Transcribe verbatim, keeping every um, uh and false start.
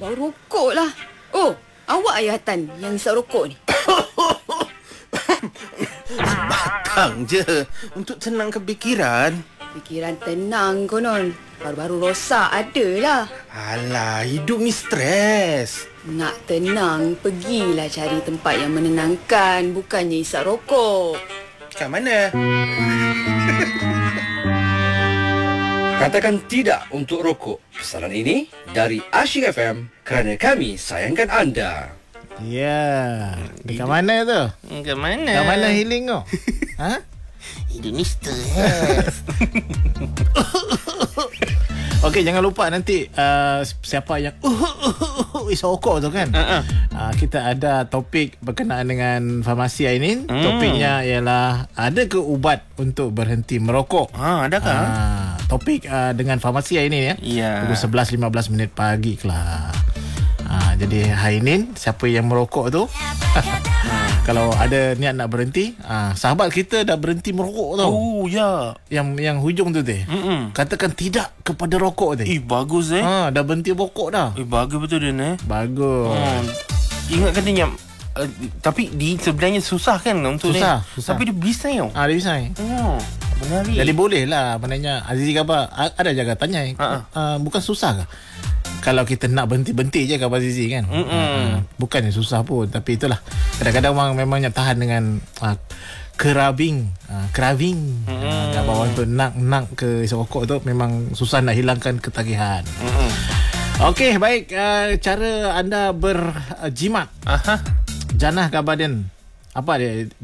Bau rokok lah. Oh, awak ayah Tan yang isap rokok ni? Batang je untuk tenangkan fikiran. Fikiran tenang konon. Baru-baru rosak adalah. Alah, hidup ni stres. Nak tenang, pergilah cari tempat yang menenangkan. Bukannya isap rokok. Kat mana? Katakan tidak untuk rokok. Pesanan ini dari Asyik F M kerana kami sayangkan anda. Ya, dekat mana tu? Ke mana? Dekat mana healing tu? Ha? Hidup ni stres. Okey, jangan lupa nanti uh, siapa yang uh, isap rokok tu kan. Uh-uh. Uh, kita ada topik berkenaan dengan farmasi hari ni. Hmm. Topiknya ialah ada ke ubat untuk berhenti merokok? Ha, adakah? Uh, topik uh, dengan farmasi hari ni ya. Ya. Pukul sebelas lima belas minit pagi kelah. Uh, jadi hari ni siapa yang merokok tu kalau ada niat nak berhenti, uh, sahabat kita dah berhenti merokok tau. Oh ya. Yang yang hujung tu teh. Mm-mm. Katakan tidak kepada rokok teh. Eh, bagus eh. Ha, dah berhenti rokok dah. Eh, bagus betul dia eh. Bagus. Hmm. Ingat katanya uh, tapi di sebenarnya susah kan untuk Susah, ni. susah. Tapi dia bisa yo. Ah, dia bisa. Oh, benar ni. Jadi boleh lah. Maknanya Azizi kata ada jaga tanya. Ha-ha. Uh, bukan susah ke? Kalau kita nak berhenti-berhenti je Kak Azizi kan. Uh, bukannya susah pun. Tapi itulah. Kadang-kadang orang memangnya tahan dengan uh, craving. Uh, craving. Uh, abang orang tu nak-nak ke isap rokok tu memang susah nak hilangkan ketagihan. Okey, baik. Uh, cara anda berjimat. Aha. Janah ke badan? Apa dia?